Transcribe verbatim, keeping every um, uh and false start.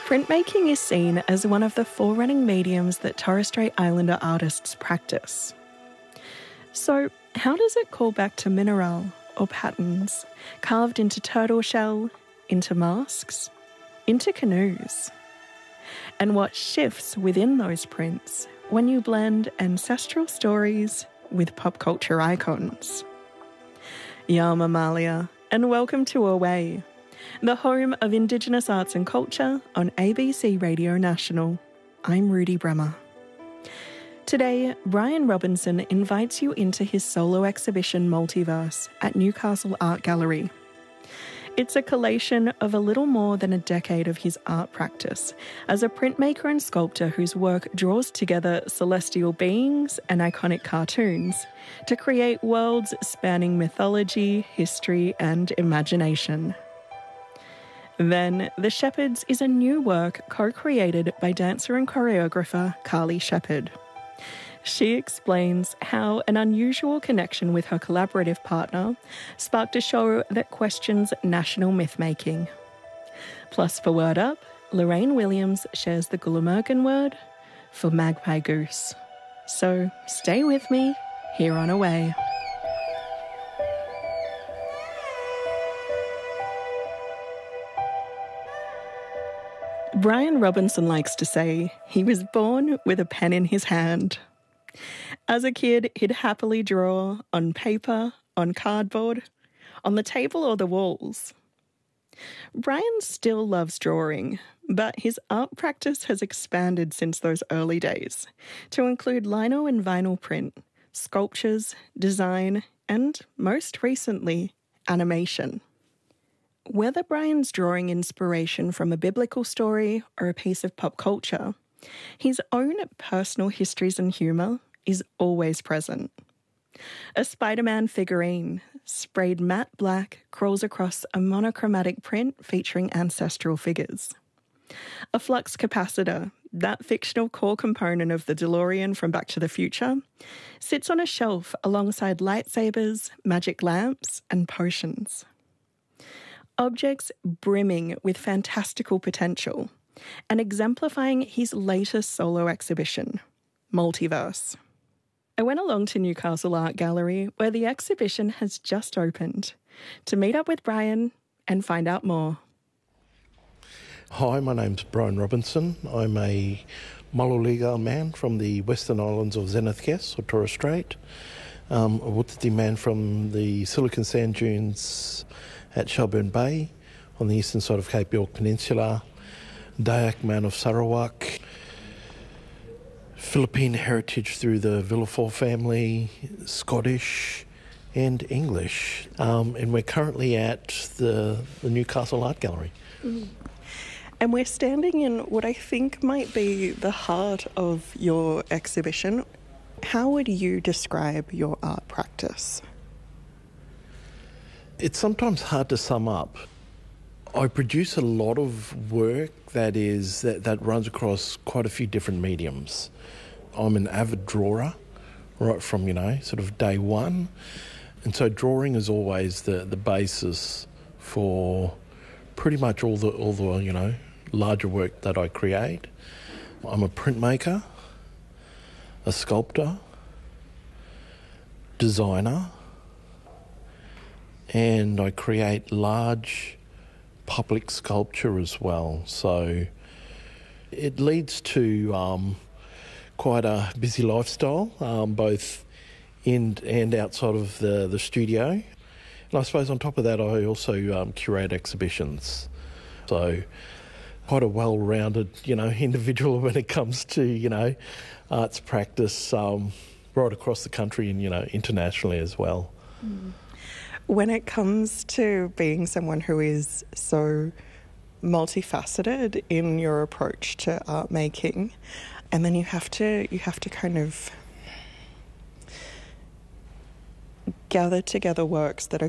Printmaking is seen as one of the forerunning mediums that Torres Strait Islander artists practice. So, how does it call back to mineral or patterns carved into turtle shell, into masks, into canoes? And what shifts within those prints when you blend ancestral stories with pop culture icons? Yama Malia, and welcome to Away, the home of Indigenous arts and culture on A B C Radio National. I'm Rudy Bremer. Today, Brian Robinson invites you into his solo exhibition Multiverse at Newcastle Art Gallery. It's a collation of a little more than a decade of his art practice as a printmaker and sculptor whose work draws together celestial beings and iconic cartoons to create worlds spanning mythology, history, and imagination. Then, The Shepherds is a new work co-created by dancer and choreographer Carly Shepherd. She explains how an unusual connection with her collaborative partner sparked a show that questions national myth-making. Plus, for Word Up, Lorraine Williams shares the Gullamurgan word for magpie goose. So, stay with me here on Away. Brian Robinson likes to say he was born with a pen in his hand. As a kid, he'd happily draw on paper, on cardboard, on the table or the walls. Brian still loves drawing, but his art practice has expanded since those early days to include lino and vinyl print, sculptures, design, and, most recently, animation. Whether Brian's drawing inspiration from a biblical story or a piece of pop culture, his own personal histories and humour is always present. A Spider-Man figurine, sprayed matte black, crawls across a monochromatic print featuring ancestral figures. A flux capacitor, that fictional core component of the DeLorean from Back to the Future, sits on a shelf alongside lightsabers, magic lamps, and potions. Objects brimming with fantastical potential and exemplifying his latest solo exhibition, Multiverse. I went along to Newcastle Art Gallery, where the exhibition has just opened, to meet up with Brian and find out more. Hi, my name's Brian Robinson. I'm a Malulīga man from the Western Islands of Zenith Kes, or Torres Strait. Um, a Wutiti man from the Silicon Sand Dunes at Shelburne Bay on the eastern side of Cape York Peninsula. Dayak man of Sarawak. Philippine heritage through the Villafort family, Scottish and English. Um, and we're currently at the, the Newcastle Art Gallery. Mm. And we're standing in what I think might be the heart of your exhibition. How would you describe your art practice? It's sometimes hard to sum up. I produce a lot of work that is that, that runs across quite a few different mediums. I'm an avid drawer, right from, you know, sort of day one. And so drawing is always the, the basis for pretty much all the, all the, you know, larger work that I create. I'm a printmaker, a sculptor, designer, and I create large public sculpture as well. So it leads to um, quite a busy lifestyle, um, both in and outside of the, the studio. And I suppose on top of that, I also um, curate exhibitions. So quite a well-rounded, you know, individual when it comes to, you know, arts practice um, right across the country and, you know, internationally as well. Mm. When it comes to being someone who is so multifaceted in your approach to art making, and then you have to you have to kind of gather together works that are